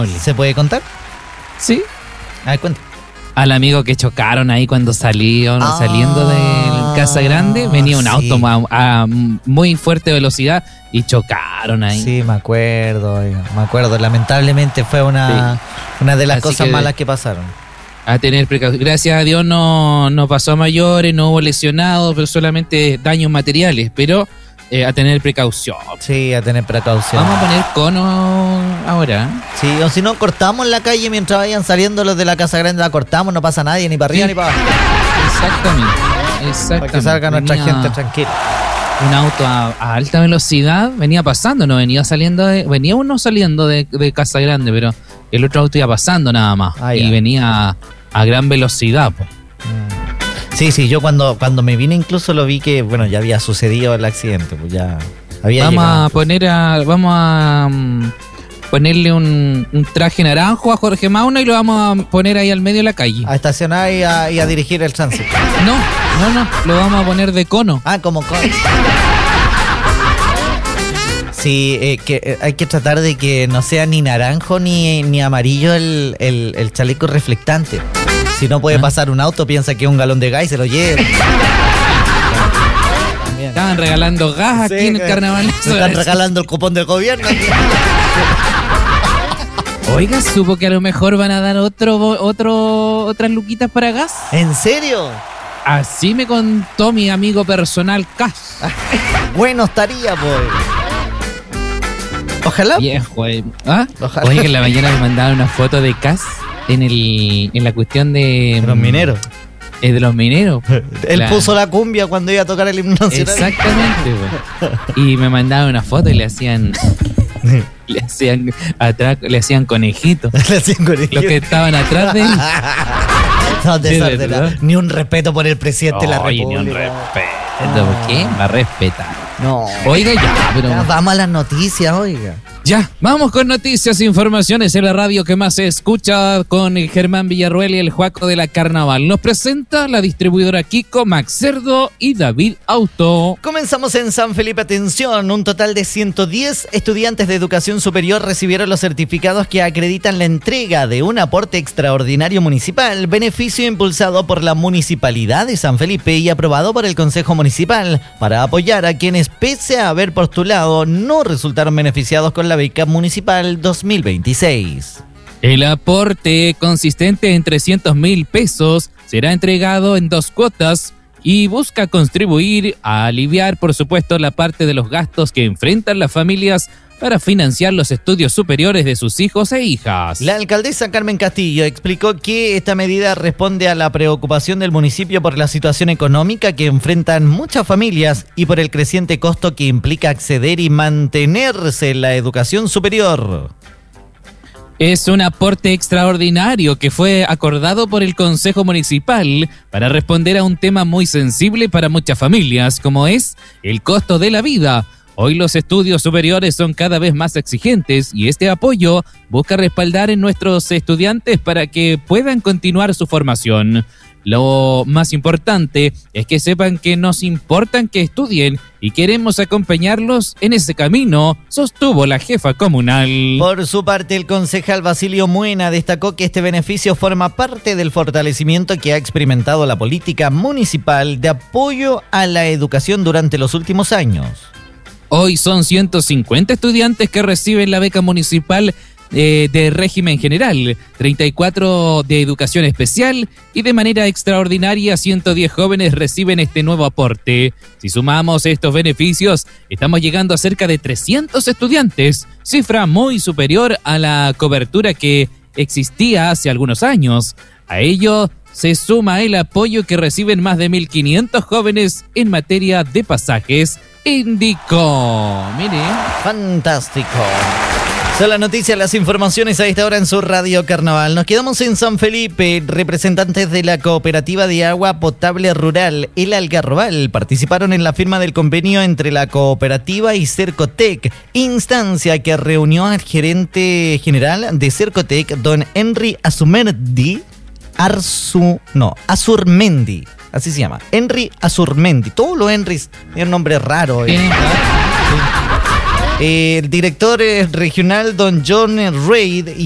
lamentable. ¿Se puede contar? Sí. A ver, cuenta. Al amigo que chocaron ahí cuando saliendo de Casa Grande, venía un auto a muy fuerte velocidad y chocaron ahí. Sí, me acuerdo. Lamentablemente fue una de las cosas malas que pasaron. A tener precaución. Gracias a Dios no pasó a mayores, no hubo lesionados, pero solamente daños materiales. Pero a tener precaución. Sí, a tener precaución. Vamos a poner cono ahora. Sí, o si no, cortamos la calle mientras vayan saliendo los de la Casa Grande, la cortamos, no pasa nadie, ni para arriba ni para abajo. Exactamente. Para que salga nuestra gente tranquila. Un auto a alta velocidad venía pasando, venía uno saliendo de Casa Grande, pero el otro auto iba pasando nada más. Y venía a gran velocidad, pues. Sí, yo cuando me vine incluso lo vi que, bueno, ya había sucedido el accidente, pues ya había vamos llegado. Vamos a ponerle un traje naranjo a Jorge Mauna y lo vamos a poner ahí al medio de la calle. A estacionar y a dirigir el tránsito. No, lo vamos a poner de cono. Como cono. Sí, que hay que tratar de que no sea ni naranjo ni amarillo el chaleco reflectante. Si no puede pasar un auto, piensa que es un galón de gas y se lo lleva. Estaban regalando gas aquí en el carnaval. Están regalando el cupón del gobierno. Oiga, supo que a lo mejor van a dar otras luquitas para gas. ¿En serio? Así me contó mi amigo personal Cas. Bueno, estaría, pues. Ojalá. Viejo, Ojalá. Oye, que en la mañana me mandaron una foto de Cas en la cuestión de los mineros. De los mineros. Él puso la cumbia cuando iba a tocar el himno nacional. Exactamente, güey. Y me mandaban una foto y le hacían atrás, le hacían conejitos. Los que estaban atrás de él. No, ni un respeto por el presidente de la República. Ni un respeto. ¿Por qué? Va a respetar. No. Oiga, ya, vamos a las noticias, oiga. Ya, vamos con noticias e informaciones en la radio que más se escucha con Germán Villarruel y el Juaco de la Carnaval. Nos presenta la distribuidora Kiko, Max Cerdo y David Auto. Comenzamos en San Felipe. Atención, un total de 110 estudiantes de educación superior recibieron los certificados que acreditan la entrega de un aporte extraordinario municipal, beneficio impulsado por la Municipalidad de San Felipe y aprobado por el Consejo Municipal para apoyar a quienes, pese a haber postulado, no resultaron beneficiados con la beca municipal 2026. El aporte, consistente en 300,000 pesos, será entregado en 2 cuotas y busca contribuir a aliviar, por supuesto, la parte de los gastos que enfrentan las familias para financiar los estudios superiores de sus hijos e hijas. La alcaldesa Carmen Castillo explicó que esta medida responde a la preocupación del municipio por la situación económica que enfrentan muchas familias y por el creciente costo que implica acceder y mantenerse en la educación superior. Es un aporte extraordinario que fue acordado por el Consejo Municipal para responder a un tema muy sensible para muchas familias, como es el costo de la vida. Hoy los estudios superiores son cada vez más exigentes y este apoyo busca respaldar en nuestros estudiantes para que puedan continuar su formación. Lo más importante es que sepan que nos importan que estudien y queremos acompañarlos en ese camino, sostuvo la jefa comunal. Por su parte, el concejal Basilio Muena destacó que este beneficio forma parte del fortalecimiento que ha experimentado la política municipal de apoyo a la educación durante los últimos años. Hoy son 150 estudiantes que reciben la beca municipal de régimen general, 34 de educación especial y de manera extraordinaria 110 jóvenes reciben este nuevo aporte. Si sumamos estos beneficios, estamos llegando a cerca de 300 estudiantes, cifra muy superior a la cobertura que existía hace algunos años. A ello se suma el apoyo que reciben más de 1.500 jóvenes en materia de pasajes, indicó. Mire. Fantástico. Son las noticias, las informaciones a esta hora en su Radio Carnaval. Nos quedamos en San Felipe. Representantes de la Cooperativa de Agua Potable Rural, El Algarrobal, participaron en la firma del convenio entre la cooperativa y Cercotec, instancia que reunió al gerente general de Cercotec, don Henry Azurmendi. Así se llama, Henry Azurmendi. Todos los Henrys tienen un nombre raro. El director regional, don John Reid,